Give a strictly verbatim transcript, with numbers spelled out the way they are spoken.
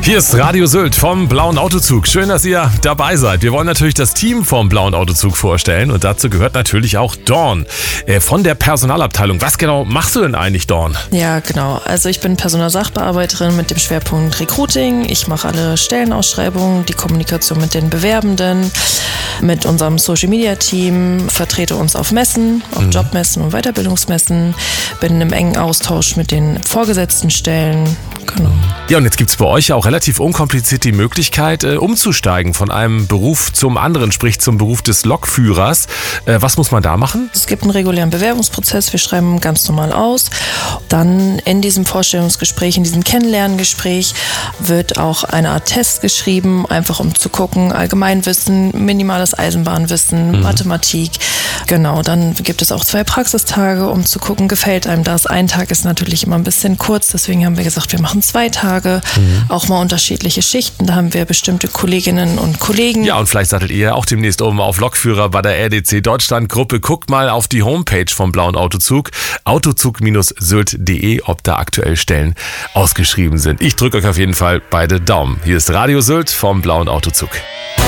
Hier ist Radio Sylt vom Blauen Autozug. Schön, dass ihr dabei seid. Wir wollen natürlich das Team vom Blauen Autozug vorstellen und dazu gehört natürlich auch Dawn äh, von der Personalabteilung. Was genau machst du denn eigentlich, Dawn? Ja, genau. Also ich bin Personalsachbearbeiterin mit dem Schwerpunkt Recruiting. Ich mache alle Stellenausschreibungen, die Kommunikation mit den Bewerbenden, mit unserem Social-Media-Team, vertrete uns auf Messen, auf mhm. Jobmessen und Weiterbildungsmessen, bin im engen Austausch mit den vorgesetzten Stellen. Genau. Ja, und jetzt gibt es bei euch ja auch relativ unkompliziert die Möglichkeit, äh, umzusteigen von einem Beruf zum anderen, sprich zum Beruf des Lokführers. Äh, was muss man da machen? Es gibt einen regulären Bewerbungsprozess, wir schreiben ganz normal aus. Dann in diesem Vorstellungsgespräch, in diesem Kennenlerngespräch wird auch eine Art Test geschrieben, einfach um zu gucken, Allgemeinwissen, minimales Eisenbahnwissen, mhm. Mathematik. Genau, dann gibt es auch zwei Praxistage, um zu gucken, gefällt einem das. Ein Tag ist natürlich immer ein bisschen kurz, deswegen haben wir gesagt, wir machen zwei Tage, mhm. auch mal unterschiedliche Schichten. Da haben wir bestimmte Kolleginnen und Kollegen. Ja, und vielleicht sattelt ihr auch demnächst oben auf Lokführer bei der R D C Deutschland Gruppe. Guckt mal auf die Homepage vom Blauen Autozug, autozug Sylt punkt de, ob da aktuell Stellen ausgeschrieben sind. Ich drücke euch auf jeden Fall beide Daumen. Hier ist Radio Sylt vom Blauen Autozug.